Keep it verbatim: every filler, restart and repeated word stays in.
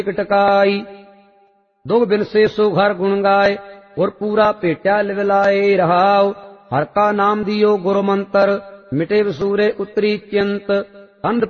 टकाई। दुग बिन से सो घर गुण गाय, गुर पूरा भेटा लिवलाए रहाओ। हर का नाम दियो गुरु मंत्र, मिटे वसूरे उतरी चिंत। कंध